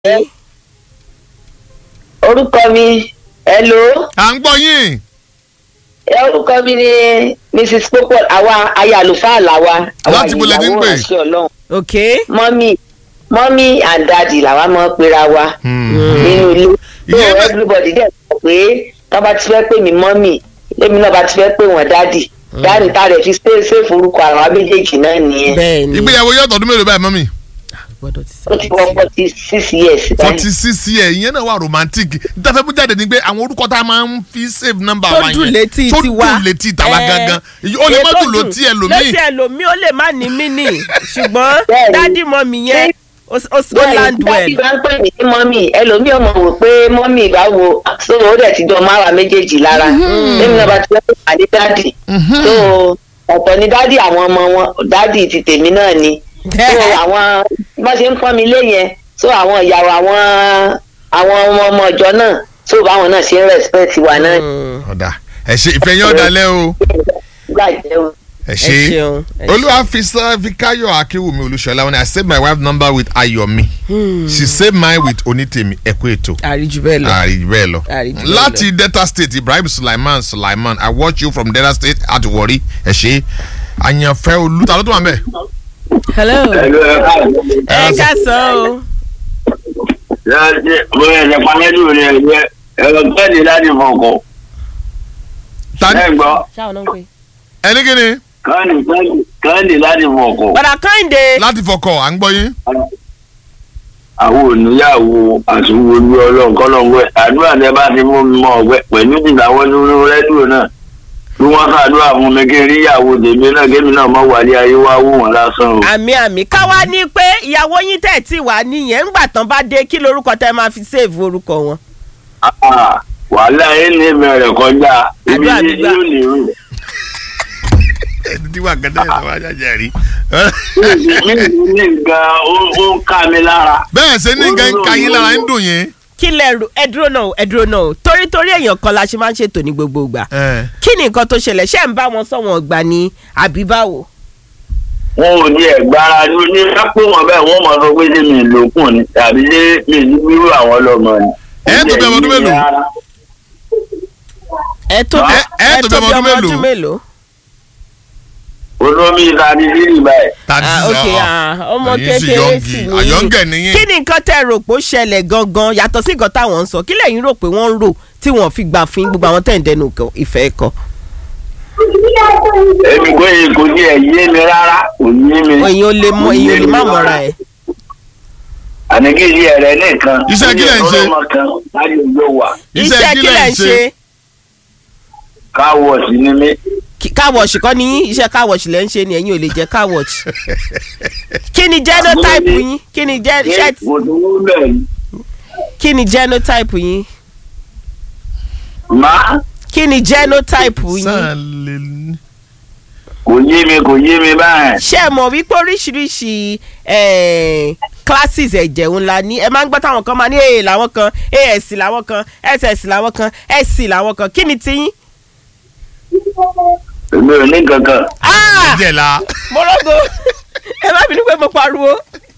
orúkọ mi hello. à ń gbọ́ yín. orúkọ mi ni Mrs. Popo àwa aya àlùfáà làwa. láti bolẹ̀ ní pè. ok. mọ́mí and daddy làwa máa ń pera wa nínú ilé. so everybody dẹ̀ sọ pé tọ́ bá ti fẹ́ pè mí mọ́mí èmi náà bá ti fẹ́ pè wọ́n daddy. dáàdì tá a rẹ̀ fi ṣe forúkọ àwọn méjèèjì náà nìyẹn. bẹ́ẹ̀ni. ìgbéyàwó yóò tọdún mélòó báyìí mọ́mí. ó ti wọ 46 years. 46 years ìyẹn náà wà romantic dáfẹ́ bú jáde ni pé àwọn orúkọ tá a máa ń fi save number wa yẹn tó dùn létí tiwa tó dùn létí tàwa gangan ó lè má dùn létí ẹlòmíì. létí ẹlòmíì ó lè má ní mí nì ṣùgbọ́n dádì mọ́mì yẹn ó land well. dáàdì bá ń pè mí ní mọ́mì ẹlòmíì ọmọ wò pé mọ́mì báwo so ó dẹ̀ ti jọ máa wà méjèèjì lára lẹ́mi náà bá ti fẹ́ pàdé dáàdì so ọ̀pọ̀ ni dáàdì àwọn ọmọ wọn dáàdì ti tèmi náà ni so àwọn bá ṣe ń pọ́n mi lé yẹn so àwọn ìyàwó àwọn ọmọ ọjọ́ náà so báwọn náà ṣe ń respect wa náà. ọ̀dà ẹ ṣe ìfẹ́ yín ọ̀dà lẹ́ o ẹ ṣe Olúwafisọ́fíkáyọ̀ Akínwùmí Olúṣọlá wọn ni I saved my wife number with Ayọ̀mí she saved mine with Onítèmi ẹ̀kú ètò àríjù bẹ́ẹ̀ lọ láti Delta State Ibrahim Sulaiman I watch you from Delta State at Warri ẹ ṣe àyànfẹ́ olùtà ló tó wà mẹ́. hello ẹ ká sọ o. mo yẹ ṣe panẹ́lú rẹ̀ ẹ̀jẹ̀ ẹ̀rọ kẹ́ẹ̀dì láti fọkọ̀. ẹ gbọ́. ẹni kí ni. kẹ́ẹ̀dì láti fọkọ̀. bàdà Kẹ́hìndé. láti fọkọ̀ à ń gbọ́ yín. àwọn oníyàwó àtúwò ní ọlọ́nkọ́lọ́ngbẹ́ àdúrà tẹ bá ti mú mi mọ́ ọ̀gbẹ́ pẹ̀lú ìdáwọ́ lórí rédíò náà bí wọ́n ṣàdúrà fún mi kí n rí ìyàwó tèmi náà kémi náà mọ̀ wálé ayé wá wò wọ́n lásán o. àmì káwá ní pé ìyàwó yín tẹ̀ tí wà nìyẹn ńgbà tán bá dé kí lorúkọ tẹ máa fi save orúkọ wọn. wàhálà yín ní ìbẹ̀rẹ̀ kọjá ibi tí yóò lè rú. ẹni tí wà gẹ́gẹ́ ẹ̀ wá jàjà rí. mi ní nǹkan ó ń ká mi lára. bẹ́ẹ̀ ṣe ní nǹkan ń ka yín lára ń dùn yín. kí lẹ rò ẹdúró náà torí èèyàn kan la ṣe máa ń ṣètò ní gbogbo ìgbà kí ni nǹkan tó ṣẹlẹ̀ ṣé ń bá wọn sọ wọn gbà ní àbí báwo. wọn ò ní ẹgbàá ní sápò wọn bẹ́ẹ̀ wọ́n mọ̀ sọ pé ṣé mi lòókùn ni tàbí ṣé mi ní bírú àwọn ọlọ́mọ ni. ẹ tó bẹ ọmọdún mélòó. ẹ tó bẹ ọmọdún mélòó. olómi ìtàdí sílì báyìí. ọmọ kékeré sì ní kí ni nǹkan tẹ́ rò pé ó ṣẹlẹ̀ gangan yàtọ̀ sí nǹkan táwọn ń sọ kí lẹ́yìn rò pé wọ́n ń rò tí wọ́n fi gbà fún gbogbo àwọn tẹ̀ ń dẹnu ìfẹ́ kọ. èmi kò ní ẹ̀ yé mi rárá kò yé mi. èyí ò lè má mọ̀ra ẹ̀. àníkìlì ẹ̀rẹ̀ nìkan. iṣẹ́ kí lẹ̀ ń ṣe. iṣẹ́ kí lẹ̀ ń ṣe. káwọ̀sì ni mí. káwọ̀sì kọ́ ni yín iṣẹ́ káwọ̀sì lẹ́ ń ṣe ni ẹ̀yin ò lè jẹ́ káwọ̀sì. kí ni genotype yín kí ni genotype yín. má. kí ni genotype yín. kò yé mi báyìí. ṣé ẹ mọ̀ wípé oríṣiríṣi classes ẹ̀jẹ̀ ńlá ní ẹ máa ń gbọ́ táwọn kan máa ní AA làwọn kan AS làwọn kan SS làwọn kan SC làwọn kan kí ni tiyín. èmi ò ní kankan. mọ́rọ́gò ẹ má bínú pé mo pariwo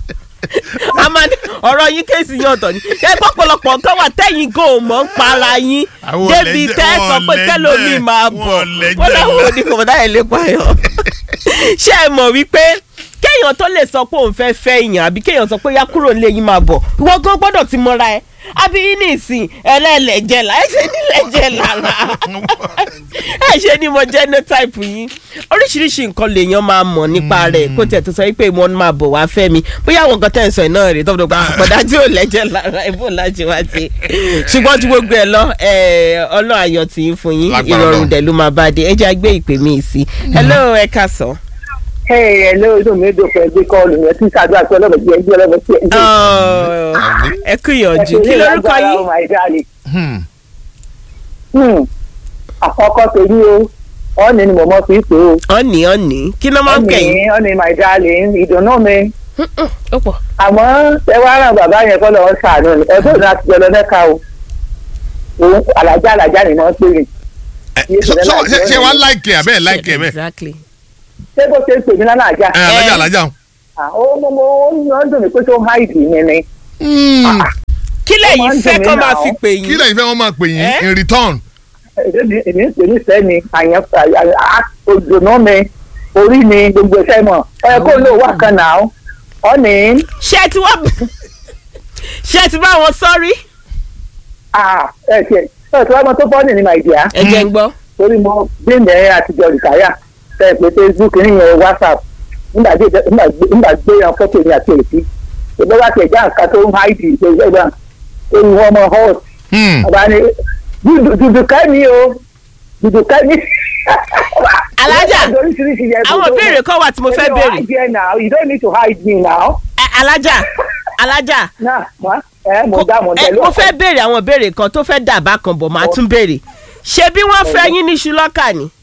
ọ̀rọ̀ yín kéèsì yín ọ̀tọ̀ ni ẹ pọ̀pọ̀lọpọ̀ nǹkan wà tẹ́yìn kò mọ̀ ń para yín débi tẹ́ sọ pé kẹ́lómi máa bọ̀ wọ́n láwọn oníkọ̀ọ́dá ẹ̀ lépa ẹ̀ ṣé ẹ mọ̀ wípé kéèyàn tó lè sọ pé òun fẹ́ fẹ́ èèyàn àbí kéèyàn sọ pé yá kúrò nílé yín máa bọ̀ ìwọ gan gbọ́dọ̀ ti mọ́ra ẹ àbí yín ní ìsìn ẹlẹ́lẹ̀jẹ̀ là ẹ ṣe nílẹ̀jẹ̀ lára ẹ ṣe ni mo genotype yín oríṣiríṣi nǹkan lèèyàn máa mọ̀ nípa rẹ̀ kó tiẹ̀ tó sọ pé wọ́n máa bọ̀ wá fẹ́ mi bóyá àwọn nǹkan tẹ̀ ń sọ ẹ̀ náà rèé tọ́pọ̀ àpọ̀dá tí ò lẹ́jẹ̀ lára ibò láti wá sí ṣùgbọ́n tí gbogbo ẹ̀ lọ ọlọ́ ayọ̀ tí ń fún yín ìrọ̀rùn dẹ̀ ló máa bá dé ẹ jẹ́ àgbé ìpè mí sí hello ẹ ká sọ. hello inú mi dùn pé gbé kọ́ọ̀lù yẹn tí ṣàdúrà pé ọlọ́mọ jẹ́ ẹgbẹ́ ọlọ́mọ tí ẹ kú ìyànjú kí lórúkọ yín. àkọ́kọ́ torí o ọ̀nì ni mo mọ̀ fi pé o. ọ̀nì kí ló máa ń kẹ́yìn. ọ̀nì my darling ìdùnnú mi. ó pọ̀. àmọ́ ẹ wá ràn bàbá yẹn kọ́ lọ́wọ́ sàánú ni ẹgbẹ́ òun láti jọ lọ mẹ́ka o. òun alájà ni wọ́n pè mí. ṣé wàá láìkẹ́ àbẹ́ láìkẹ́ bẹ́ẹ̀. ṣé bó ṣe ń pè mí lálàájá. alájà. ó ń dùn mí pé tó háìdì mi ni kí lẹ́yìn fẹ́ kọ́ máa fi pè yín. kí lẹ́yìn fẹ́ wọ́n máa pè yín in return. èmi sẹ́ni àyàn òjòná mi orí mi gbogbo ẹ̀fẹ́ mọ̀ kó ló wà kan náà ọ́ ní. ṣé ti bá wọn sọ́rí. ẹ tí wọ́n mọ tó fọ́ọ̀nì ní nàìjíríà. ẹ jẹ́ ń gbọ́. torí mo gbé mẹ́rin àtijọ́ rìkáyà tẹ́ pé Facebook níyẹn WhatsApp nígbà gbé yan fọ́tò ní àti èsì ìgbẹ́ wá tẹ̀ já nǹkan tó ń háìdì ìgbẹ́ ewu ọmọ hot. ọba ni dùdùkẹ́ mi o dùdùkẹ́ mi. alájà àwọn béèrè kan wà tí mo fẹ́ béèrè. you don't need to hide me now. alájà mo fẹ́ béèrè àwọn béèrè kan tó fẹ́ dàbá kan bọ̀ máa tún béèrè ṣé bí wọ́n fẹ́ yín ní ṣùlọ́kà ni.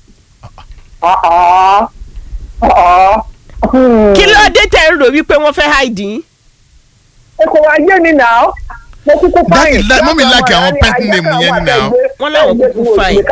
kí ló dé tẹ̀ ń rò wípé wọ́n fẹ́ hide yín. ẹ kò wá yé mi náà mo kúkú fáyìn. mọ́mí lákì àwọn pet name yẹn ni náà. wọ́n láwọn kúkú fáyìn.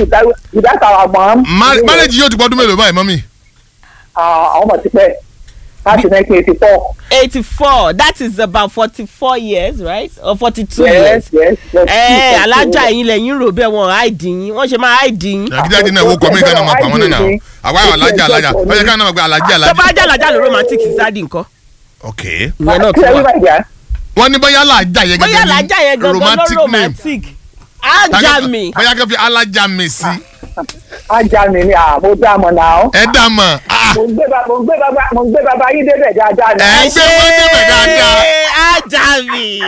marriage yóò ti pọ́ ọdún mélòó báyìí mọ́mí. àwọn ọmọ ti pẹ́ láti 1984. 84 that is about 44 years right or 42 years. yes. alájà yín lẹ́yìn rò bẹ́ẹ̀ wọ́n hide yín wọ́n ṣe máa hide yín. àgídájí náà wo kọ́ mí gan-an máa pa wọ́n náà àwa alájà wọ́n yẹ ká náà gba alájà. tó bá jẹ́ alájà ló romantic sáàdì nǹkan. ok. ìyẹn náà tún wà. wọ́n ní bóyá alájà yẹn gẹ́gẹ́ bí romantic name. ajá mi. bóyá kẹ́ fi alájà mi sí. ajá mi ni mo dá mọ̀ náà. ẹ dá mọ̀. mo ń gbé bàbá yín débẹ̀ dáadáa náà. ẹ gbé wọn débẹ̀ dáadáa. ajá mi.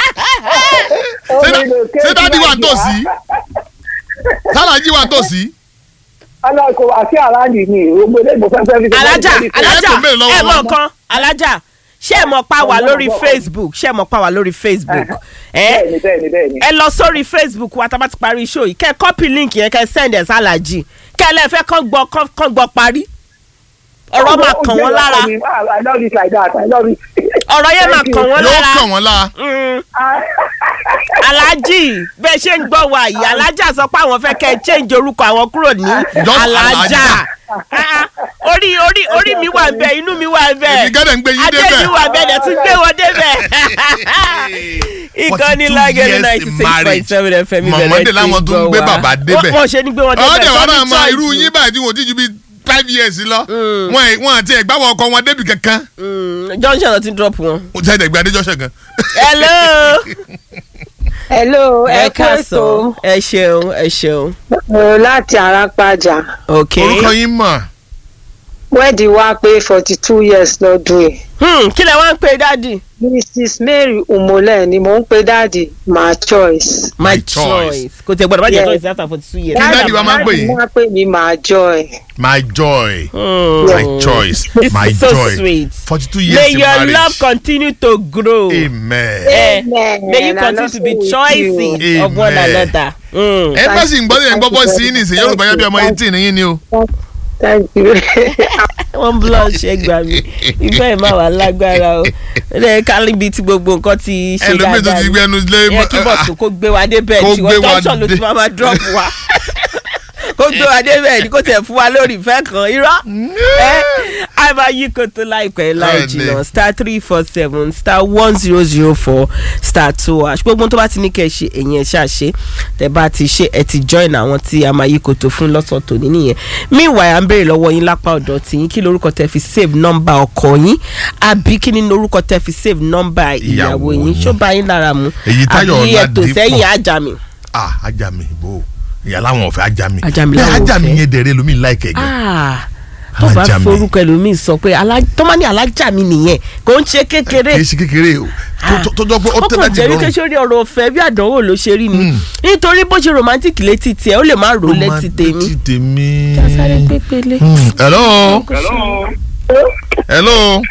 ṣé dádì wà tòsí? sálàjì wà tòsí? alákò àti aláàjì ni ògbélé mo fẹ́ fi. alájà ẹ mọ̀ nǹkan alájà ṣé ẹ mọ̀ pa wà lórí Facebook ṣé ẹ mọ̀ pa wà lórí Facebook. bẹ́ẹ̀ni. ẹ lọ sórí Facebook wa tá a bá ti parí show yìí kẹ́ copy link yẹn kẹ́ send ẹ̀ sálàjì kẹ́ ẹ lẹ́fẹ̀ẹ́ kán gbọ́ parí ọ̀rọ̀ máa kàn wọ́n lára. I love it like that. I love it. ọ̀rọ̀ yẹn máa kàn wọ́n lára. yóò kàn wọ́n lára. alájì bẹ́ẹ̀ ṣe ń gbọ́ wa yìí alájà sọ pé àwọn fẹ́ kẹ́ ẹ change orúkọ àwọn kúrò ní alájà. orí mi wà bẹ́ẹ̀ inú mi wà bẹ́ẹ̀ adé mi wà bẹ́ẹ̀ dẹ̀ tún gbé wọn débẹ̀. ìkànnì lágẹ̀rẹ̀ 96.7 FM mọ̀mọ́dé láwọn tó ń gbé bàbá débẹ̀. wọ́n ṣe ní gbé wọn débẹ̀. ọ̀dẹ̀ wàrà àmọ́ irú yín báyìí tí wọ́n ti ju bí 5 years lọ. wọn àti ẹ̀gbáwọ̀ ọkọ wọn débi kankan. Johnson ti drop wọn. o ti ẹ̀dẹ̀gbẹ́ adé Johnson gan. hello ẹ káàsán ẹ ṣeun. láti Arápájà. orúkọ yín mọ̀. wẹ́ẹ̀dì wa pé 42 years lọ́dún ẹ̀. kí lẹ wá ń pe dáàdì. Mrs. Mary Umole ni mò ń pe dáàdì my choice. my choice kò tẹ gbọdọ̀ má jẹ choice after 42 years. kí dáàdì wa máa ń pè yín. dáàdì máa pè mí my joy. my joy. my choice. This my is so joy. sweet. 42 years may in your marriage. love continue to grow. Amen. May you continue to be choices of one another. Embassy ń gbọ́dọ̀ yẹn gbọ́bọ́ sí ní ìsìn Yorùbá yẹn bí ọmọ 18 yín ni o. Thank you. wọ́n blush ẹgbà mi ìfẹ́ ẹ̀ máa wà lágbára o ẹ kálí bíi tí gbogbo nǹkan ti ṣe dáadáa ẹlòmíì tó ti gbẹnu lé ẹ kí bọ̀sùn kó gbé wa débẹ̀ ṣùgbọ́n junction ló ti máa drop wa kó gbé wa débẹ̀ ni kò tẹ̀ fún wa lórí ìfẹ́ kan irọ́ a máa yí koto láìpẹ́ láì jìnnà *347*1004 *2# gbogbo tó bá ti ní kẹ́ ẹ ṣe ẹ̀yin ẹ̀ ṣàṣe tẹ́ bá ti ṣe ẹ ti join àwọn tí a máa yí koto fún lọ́sàn-án tòní nìyẹn meanwhile à ń béèrè lọ́wọ́ yín lápá ọ̀dọ̀ tiyín kí lorúkọ tẹ́ fi save number ọkọ yín àbí kí ni lorúkọ tẹ́ fi save number ìyàwó yín ṣó bá yín lára mu àbí ẹ̀tọ́ sẹ́yìn ajami. ajami bò ìyá láwọn ọ̀fẹ́ ajami ajami láwọn ọ̀fẹ́ ajami yẹn dẹ̀rẹ̀ lómi láìkẹ́ gan. tó bá forúkọ ẹlòmíì sọ pé tó máa ní alájà mi nìyẹn kò ń ṣe kékeré. kì í ṣe kékeré o tó jọ pé ó tẹ́lẹ̀ ti lọ́rùn. ó kàn jẹ́ wípé sórí ọ̀rọ̀ ọ̀fẹ́ bí àdánwò ló ṣe rí ni nítorí bó ṣe romantic létí tiẹ̀ ó lè má rò létí tèmi. létí tèmi. jásáré pépélé. hello. hello.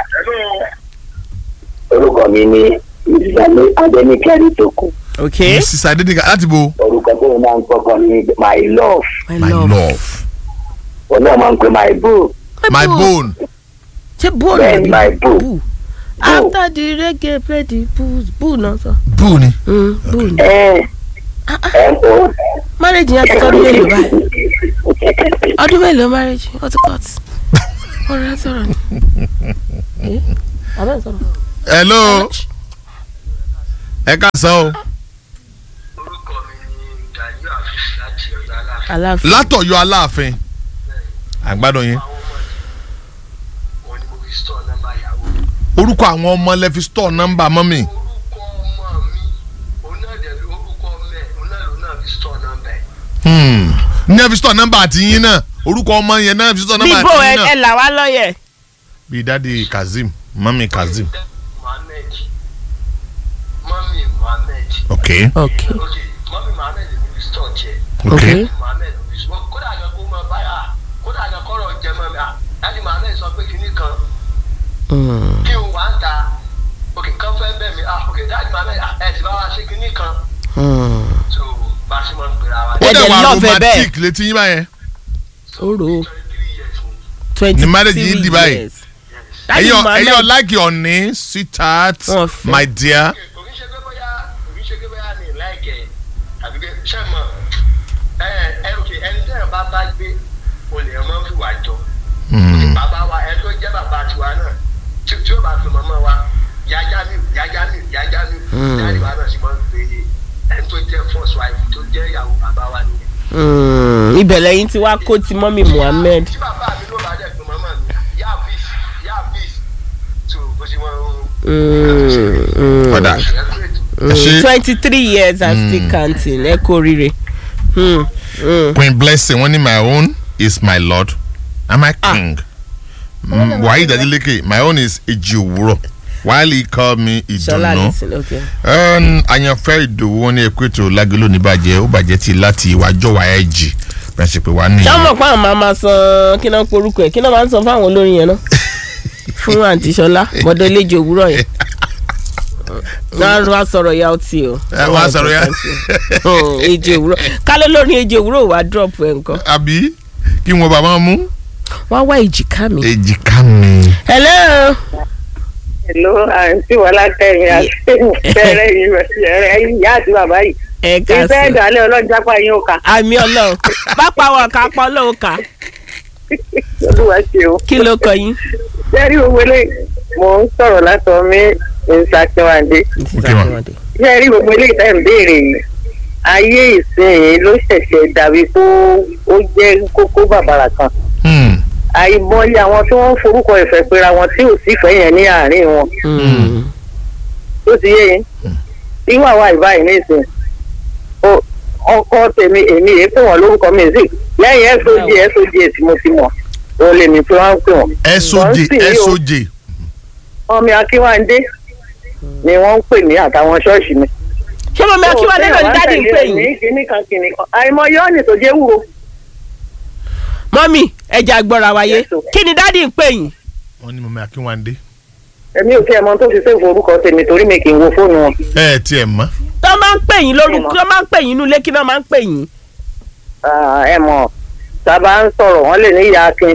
orúkọ mi ni ìsàlẹ̀ adẹnikẹ́rì tó kù. okay. mrs adenika láti bo. orúkọ tó máa ń kọ́kọ́ ní my love. my love. òun náà máa ń pè my boo. my bone. ṣé bone bẹ́ẹ̀ my boo. after the reggae play the boo náà sọ. boo ni. boo ni. boo. marriage yẹn ti tọ́dún mélòó báyìí ọdún mélòó marriage ó ti cut ọ̀rẹ́ sọ̀rọ̀ ni. abẹ́ sọ̀rọ̀. hello. ẹ káàsán o. orúkọ mi ni Gani Afis láti Ọ̀yọ́ Aláàfin. látọ̀yọ́ Aláàfin. àgbàdo yín. òun ni mo fi store nọ́mbà ìyàwó. orúkọ àwọn ọmọ lẹ fi store nọ́mbà mọ́mì. orúkọ ọmọ mi òun náà dẹ̀ orúkọ mẹ́ òun náà lòun náà fi store nọ́mbà ẹ̀. ní ẹ fi store nọ́mbà àti yín náà orúkọ ọmọ yẹn náà fi store nọ́mbà àti bíbó yín náà. ẹ là wá lọ́yẹ̀. bíi dádì Kazeem mọ́mì Kazeem. Mohammed mọ́mí Mohammed. ok. mọ́mí Mohammed ni mo fi store jẹ. ok. Mohammed ló fi store kódà gan kó máa báyà kódà gan kọ́rọ̀ jẹ mọ́ mi láti Mohammed sọ pé kinní kan kí n wá ń ta òkè kan fẹ́ bẹ́ẹ̀ mi òkè dáàdì Mohammed ẹ̀ ti bá wa ṣe kinní kan. so bá a ṣe máa ń pèrè àwa. ó dẹ̀ wà lọ́fẹ̀ẹ́ bẹ́ẹ̀. romantic létí yín báyẹn. Oro 23 years ni. Ní marriage yìí di báyìí. years. Daddy ẹyọ Mohammed- like Ọ̀ní sweetheart Wọ́n fẹ́. my dear. òbí ṣe pé bóyá ní láìkẹ́ àbí pé ṣé mọ̀ ẹni tí ẹ̀ bá gbé olè ẹ̀ máa ń fi wà jọ. bàbá wa ẹ tó jẹ́ bàbá tiwa náà tí ó bá fi mọ́mọ́ wa yájá mi dáàdì wa náà sì máa ń pè é ẹni tó jẹ́ first wife tó jẹ́ ìyàwó bàbá wa nìyẹn. ibẹ̀ lẹ́yìn tí wàá kó ti mọ́mí Mohammed. tí bàbá mi ló bá dẹ̀ pé mọ́mọ́ mi yá bíìs tó bó ṣe wọ́n Padà. ń. ṣe 23 years and still counting ẹ kó rire. Queen Blessing wọ́n ní my own is my lord and my king. Waheed Adeleke my own is Ejiowuro while he call me Ṣọlá Ìdùnnú. listen okay. Àyànfẹ́ Ìdòwú wọn ní Èkótó Lágẹ̀lú ní bàjẹ́ ó bàjẹ́ ti láti ìwájọ́ wáyà ẹ̀jì bẹ́ẹ̀ ṣe pé wà ní. ṣé ọmọ pa àwọn máa ma san kí náà porúkọ ẹ kí náà máa ń san fáwọn olórin yẹn náà fún àǹtí Ṣọlá bọ́dọ̀ eléjì òwúrọ̀ yẹn náà wá sọ̀rọ̀ ya ọtí o. wá sọ̀rọ̀ ya. èjì òwúrọ̀ kálọ́ lórí èjì òwúrọ̀ wá drop ẹ̀ nǹkan. àbí kí wọn bàbá mú. wá wá èjìká mi. èjìká mi. hello. Hello, àǹtí wọlá kẹrin àti bẹ̀rẹ̀ ìyá àti bàbá yìí. ẹ ká sọ ìfẹ́ ìdálẹ́ ọlọ́jàpá yín ó kà. àmì Ọlọ́run pápá wọn kà pọ̀ lóò kà. Olúwa ṣe o. kí ló kọ yín. Jẹ́rí gbogbo eléyìí mò ń sọ̀rọ̀ látọ̀ mí ìsàkínwándé. Jẹ́rí gbogbo eléyìí tẹ̀ ń béèrè yìí. Ayé ìsìn ló ṣẹ̀ṣẹ̀ dàbí kó ó jẹ́ kókó bàbàrà kan. Àìmọye àwọn tí wọ́n ń forúkọ ìfẹ́ pera wọn tí ò sí ìfẹ́ yẹn ní àárín wọn. Ó ti yé yín. Ìwà wa ìbáyìí ní ìsìn. Ọkọ tèmi èmi èé pè wọ́n lórúkọ mi sí. Lẹ́yìn SOJ tí mo ti mọ̀. Ó lè mi pé wọ́n ń pè wọ́n. SOJ. Ọmọ Akínwándé ni wọ́n ń pè ní àtàwọn ṣọ́ọ̀ṣì mi. ṣé mọ̀mí Akínwándé náà ní dádì ń pè yín. kìnìkan àìmọye ọ̀nì tó jẹ́ wúwo. mọ́mí ẹja gbọ́ra wáyé kí ni dádì ń pè yín. wọ́n ní mọ̀mí Akínwándé. èmi ò tiẹ̀ mọ̀ tó fi ṣèfò orúkọ tèmi torí mi kì í wo fóònù wọn. ẹ tiẹ̀ mọ̀. tó máa ń pè yín lórúkọ tó máa ń pè yín inú ilé kí náà máa ń pè yín. ẹ mọ̀ sábà ń sọ̀rọ̀ wọ́n lè ní ìyá akin.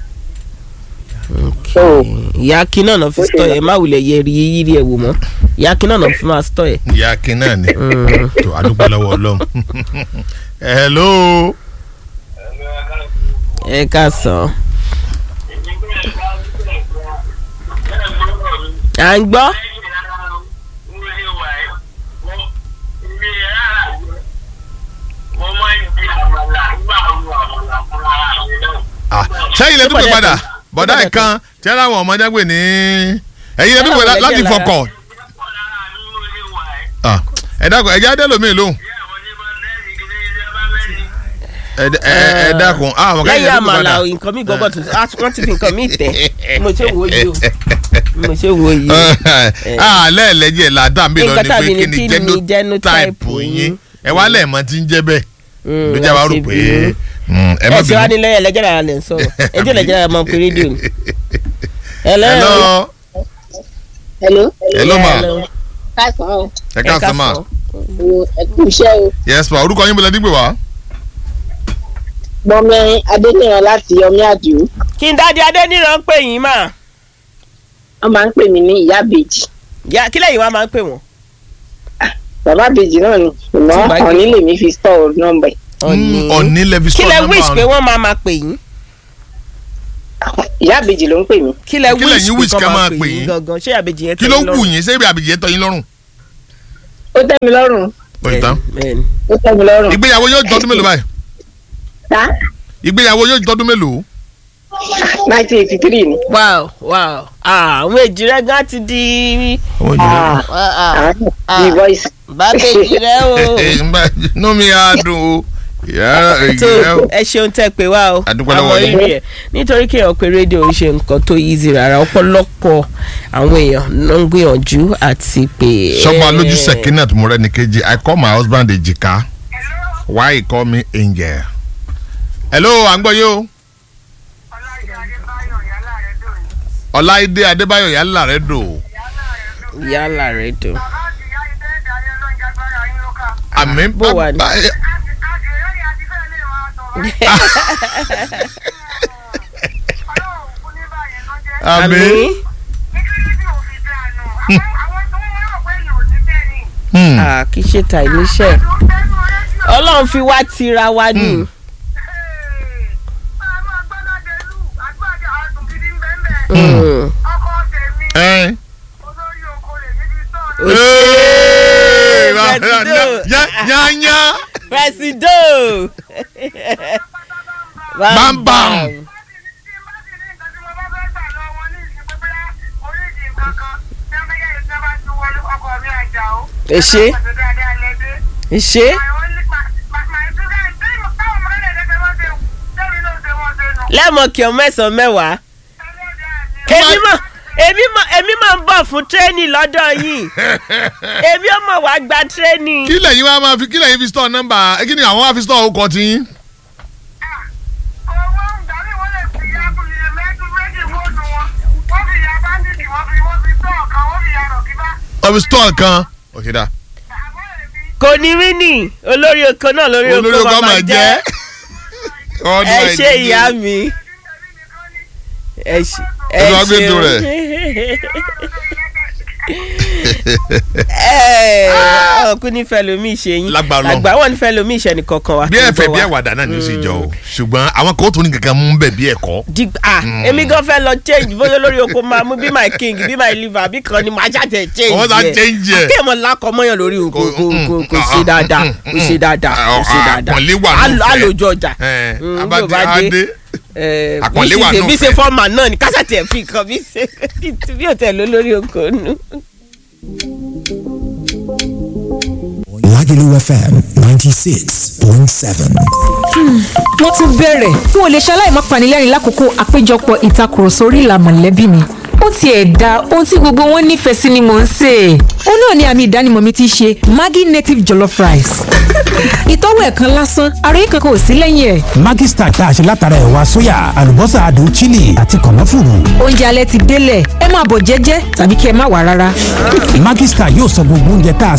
ìyá akin náà náà fi sọ ẹ má wulẹ̀ yẹ rí yírí ẹ wò mọ́ ìyá akin náà náà fi máa sọ ẹ. ìyá akin náà ni tó àdúgbò lọ́wọ́ Ọlọ́run. hello. ẹ ká sọ. à ń gbọ́. sẹ́yìn lẹ́dún pé padà bọ̀dá ìkan tí ẹ̀rọ àwọn ọmọdé gbé ní ẹ̀yìn lẹ́dún pé láti fọkọ̀ ẹ dákun ẹ jẹ́ adé lomi lóhùn ẹ dákun àwọn kan lẹ́yìn àmàlà nǹkan mi gbọ́gbọ́ tó wọ́n ti fi nǹkan mi tẹ̀ mo ṣe wo yìí o mo ṣe wo yìí o. lẹ́ẹ̀lẹ́jẹ̀ làdá mi lọ ní pé kí ni genotype yín ẹ wá lẹ́ẹ̀mọ́ tí ń jẹ́ bẹ́ẹ̀ ló jẹ́ wá rò pé ẹ má bínú. ẹ ti wá ní lẹ́yìn ẹlẹ́jẹ̀ lára lè ń sọ̀rọ̀ ẹjọ́ ẹlẹ́jẹ̀ lára máa ń pe rédíò ni. hello. hello ma. káàsán o. ẹ káàsán ma. ẹ kú iṣẹ́ o. yes ma orúkọ yín bọ́lá dígbò wá. gbọ́nmẹ́ adéníran láti ọmí àdìo. kí n dáadé adéníran pè yín mà. wọ́n máa ń pè mí ní ìyá bèjì. kí lẹ́yìn wá máa ń pè wọ́n. bàbá bèjì náà ni ṣùgbọ́n ọ̀ní lèmi fi store nọ́mbà ẹ̀. ọ̀ní lẹ́fi store nọ́mbà. kí lẹ wish pé wọ́n máa pè yín. ìyá bèjì ló ń pè mí. kí lẹ wish wish pé ká wọ́n máa máa pè pè yín yín gangan ṣé àbèjì yẹn kí ló wù yín ṣé àbèjì yẹn tọ́ yín lọ́rùn. ó tẹ́ mi lọ́rùn. ó tán. ó tẹ́ mi lọ́rùn. ìgbéyàwó yóò jọdún mélòó báyìí. ìgbéyàwó yóò jọdún mélòó. 1983 ni. wow àwọn èjì rẹ gan ti di. the voice. bàbá èjì rẹ o. inú mi á dùn o. ẹ ṣeun tẹ́ pé wá o àwọn ìrìn ẹ nítorí kéèyàn pé rédíò ń ṣe nǹkan tó easy rárá ọ̀pọ̀lọpọ̀ àwọn èèyàn ló ń gbìyànjú àti pé. sọgbà lójú Sekinat Morenikeji, I call my husband Ejika, why he call me Angel. hello à ń gbọ́ yìí o. Ọláìdé Adébáyọ̀ yálà rẹ dò. yálà rẹ dò. àmì bó wà ní. àmì. kì í ṣe ta ìníṣẹ́ Ọlọ́run fi wá tira wa ní. Presido. Bam bam. Èṣe. lẹ́mọ̀ kí ọ mẹ́sàn-án mẹ́wàá. èmi máa ń bọ̀ fún tírénì lọ́dọ̀ yìí èmi ò mọ̀ wá gba tírénì. kí lẹ́yìn wá máa fi kí lẹ́yìn fi store nọ́mbà kí ni àwọn wá fi store orúkọ tí yín. wọ́n fi store kan òṣèdá. kò ní mí nì olórí oko náà lórí oko máa jẹ́. ẹ ṣe ìyá mi. ẹ ṣe ọkùnrin nífẹ̀ẹ́ lomi ìṣe yín lágbà wọn nífẹ̀ẹ́ lomi ìṣe nìkan kan wa. bí ẹ̀fẹ̀ bí àwàdà náà ni ó sì jọ o ṣùgbọ́n àwọn kan ó tún ní kankan mú bẹ̀ bí ẹ̀kọ́. èmi gan fẹ́ lọ change bóyá lórí oko máa mú bí my king bí my liver bí kan ni màá ṣàtẹ̀ change yẹ. wọ́n sá change yẹ. akéèmọ̀ lakọ mọ́yàn lórí oko kò ṣe dáadáa kò ṣe dáadáa kò ṣe dáadáa. àpọ̀nlé wà ló fẹ́ àlòjọ ọjà. abadé àpọ̀nlé wà ló fẹ́. bí ṣe fọ́ọ̀mà náà ni kásàtì ẹ̀ fi kan bí òtẹ̀ lórí oko nù. Lagelu FM 96.7. wọ́n tún bẹ̀rẹ̀ n ò lè ṣaláì má panilẹ́rìn lákòókò àpéjọpọ̀ ìtakùrọ̀sọ orí ìlà mọ̀lẹ́bí mi. ó tiẹ̀ da ohun tí gbogbo wọn nífẹ̀ẹ́ sí ni mò ń sè. ó náà ni àmì ìdánimọ̀ mi ti ṣe Maggi native jollof rice. ìtọ́wò ẹ̀kan lásán ara yìí kankan ò sí lẹ́yìn ẹ̀. Maggi Star tá a ṣe látara ẹ̀wà sóyà àlùbọ́sà adùn chili àti kànáfùrù. oúnjẹ alẹ́ ti délẹ̀ ẹ máa bọ̀ jẹ́jẹ́ tàbí kí ẹ má wá rárá. Maggi Star yóò sọ gbogbo oúnjẹ tá a